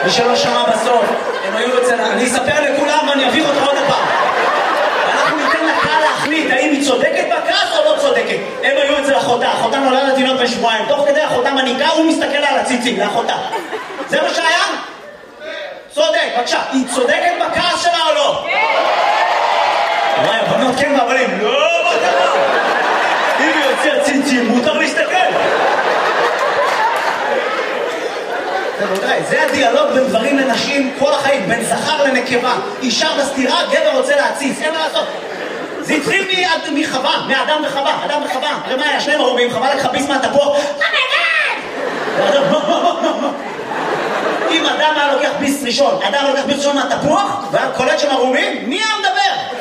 מי שלא שמע בסוף, הם היו אצל... אני אספר לכולם ואני אביך אותך עוד הפעם. אנחנו ניתן לקהל להחליט האם היא צודקת בכעס או לא צודקת. הם היו אצל אחותה, אחותה נולדת תינוק בשבועיים. תוך כדי אחותה מניקה, הוא מסתכל על הציצים לאחותה. זה מה שהיה? צודק, בבקשה. היא צודקת בכעס שלה או לא? וואי, הבנות כן והבנים, לא, מה קרה? אם היא יוצא ציצים, מותר להסתכל. זה הדיאלוג בין גברים לנשים כל החיים, בין זכר לנקבה. אישה בסתירה, גבר רוצה להציץ, אין מה לעשות. זה התחיל מחווה, מאדם וחווה, אדם וחווה. הרי מה היה? שניהם ערומים, חווה לקחה ביס מהתפוח. אם אדם היה לוקח ביס ראשון, אדם לוקח ביס ראשון מהתפוח, והיה קולט שהם ערומים, מי היה מדבר?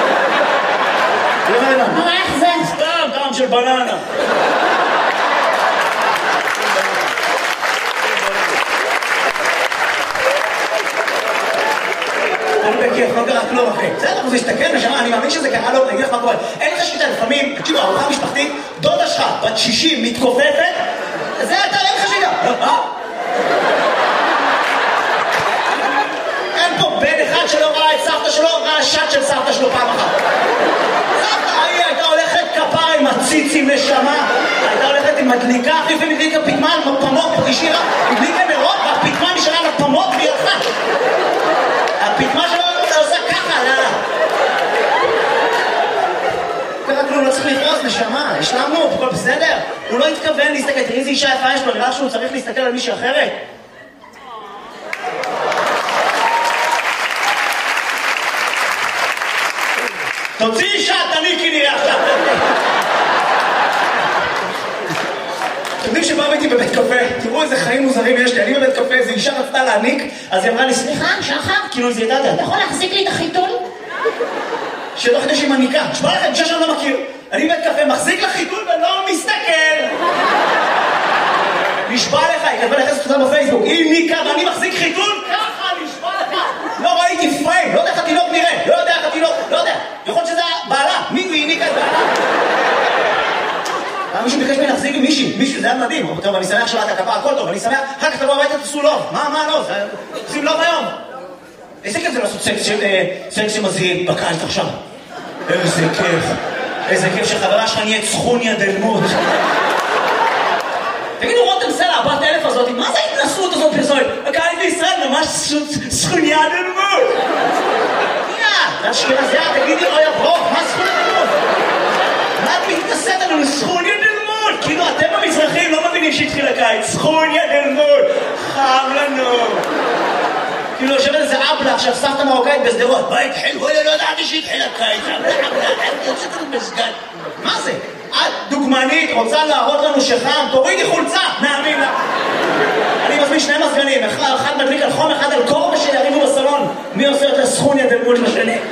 איך זה? סתם, טעם של בננה. בכיף, לא קרה כלום אחי. בסדר, זה השתכן נשמה, אני מאמין שזה קרה לו, אני אגיד לך מה קורה. אין לך שליטה, לפעמים, תקשיבו, ארוחה משפחתית, דודה שלך, בת 60, מתכופפת, זה אתה, אין לך שליטה. אין פה בן אחד שלא ראה את סבתא שלו, ראה שט של סבתא שלו פעם אחת. סבתא, היא הייתה הולכת כפרה עם הציצים נשמה, הייתה הולכת עם מדליקה, אחרי לפעמים הדליקה פתמה על פמות, השאירה, הדליקה נרות, והפתמה נשארה על הפמות והיא הלכה. הפתמה שלו עושה ככה, לאללה. ככה כלום, לא צריך לפרוס, נשמה, השלמנו, הכל בסדר. הוא לא התכוון להסתכל, תראי איזה אישה יפה יש לו, נראה שהוא צריך להסתכל על מישהי אחרת. תוציא אישה, תניקי נראה עכשיו. אתם יודעים שבאו איתי בבית קפה, תראו איזה חיים מוזרים יש לי, אני בבית קפה, איזו אישה רצתה להניק, אז היא אמרה לי, סליחה, שחר, כאילו זה ידעת, אתה יכול להחזיק לי את החיתול? שלא חדש עם הניקה, שמה לכם, אישה שאני לא מכיר, אני בבית קפה, מחזיק לחיתול ולא מסתכל. נשבע לך, היא כתבה לחסת אותה בפייסבוק, היא ניקה ואני מחזיק חיתול, ככה, נשבע לך. לא ראיתי פריים, לא יודע איך התינוק נראה, לא יודע איך התינוק, לא יודע, יכול שזה בעלה, מי היא ניקה את בעלה? מישהו ביקש ממני להחזיק עם מישהו, זה היה מדהים. טוב, אני שמח שלא אתה כפה, הכל טוב, אני שמח, אחר כך תבוא הביתה תעשו לוב. מה לא? עושים לוב היום. איזה כיף זה לעשות סקס שמזהים בקיץ עכשיו. איזה כיף שחברה שלך נהיית סכוניה דלמות. תגידו, רותם סלע, הבת אלף הזאת, מה זה ההתנסות הזאת פרסומת? הקיץ בישראל ממש סכוניה דלמות. זה אשכנזיה, תגידי, אוי הברוק, מה סכוניה דלמות? מה את מתנסית עלינו? סכוניה דלמות! כאילו אתם המזרחים לא מבינים שהתחיל הקיץ. סכוניה דלמות! חם לנו! כאילו יושבת איזה אבלה עכשיו סבתא מרוקאית בסדרות. מה התחיל? וואלה, לא ידעתי שהתחיל הקיץ. יוצאת לנו בסגן. מה זה? את דוגמנית, רוצה להראות לנו שחם? תורידי חולצה! נאמין לה. אני מזמין שני מזגנים. אחד מדליק על חום, אחד על קור, ושיריבו בסלון. מי עושה יותר סכוניה דלמות לשני?